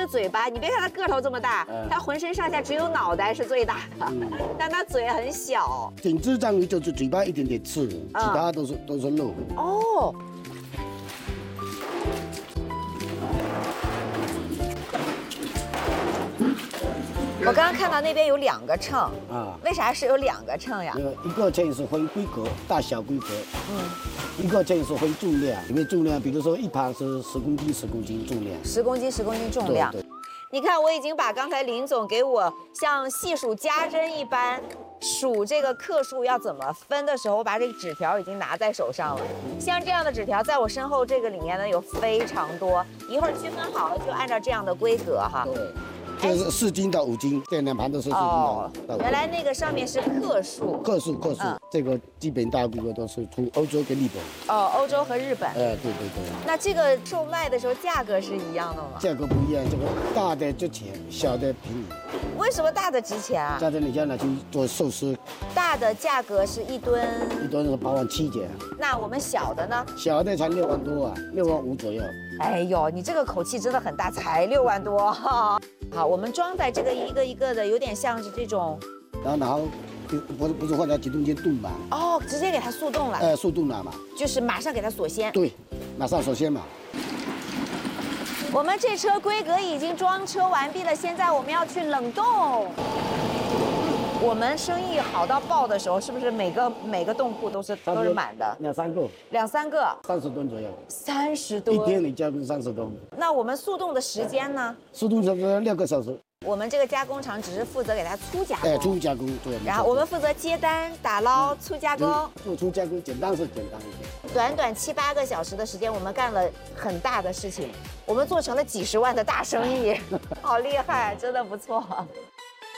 嘴巴，你别看它个头这么大，它浑身上下只有脑袋是最大的，但它嘴很小。 顶只章鱼就是嘴巴一点点刺，其他都是肉。 哦。我刚刚看到那边有2个秤啊，为啥是有2个秤呀？ 一个秤是分规格，大小规格，一个秤是分重量，里面重量，比如说一盘是10公斤，10公斤重量 ，10公斤，10公斤重量。对。你看，我已经把刚才林总给我像细数家珍一般数这个克数要怎么分的时候，我把这个纸条已经拿在手上了。像这样的纸条，在我身后这个里面呢有非常多，一会儿区分好了就按照这样的规格哈。对。 这是4斤到5斤，这2盘都是4斤到5斤。 原来那个上面是克数。克数， 这个基本大规格都是从欧洲跟日本。 哦，欧洲和日本。 对。 那这个售卖的时候价格是一样的吗？ 价格不一样，这个大的值钱，小的便宜。 为什么大的值钱啊？ 大的你要拿去做寿司。 大的价格是1吨。 1吨是8万7钱。 那我们小的呢？ 小的才6万多啊，6万5左右。 哎呦，你这个口气真的很大，才6万多哈。好，我们装在这个一个一个的，有点像是这种。然后不是放在解冻间冻嘛？ 哦，直接给它速冻了。 速冻了嘛。 就是马上给它锁鲜。 对，马上锁鲜嘛。 我们这车规格已经装车完毕了，现在我们要去冷冻。我们生意好到爆的时候，是不是每个冻库都是满的 ？2、3个。 2、3个。 30吨左右。 30吨。 一天你加工30吨。 那我们速冻的时间呢？ 速冻差不多6个小时。 我们这个加工厂只是负责给它粗加工。 粗加工对。 然后我们负责接单、打捞、粗加工。 做粗加工简单是简单一点。 短短7、8个小时的时间，我们干了很大的事情，我们做成了几10万的大生意，好厉害，真的不错。